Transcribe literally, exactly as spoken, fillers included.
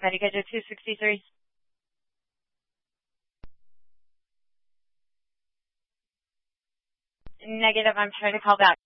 Medicaid two sixty-three. Negative, I'm trying to call back.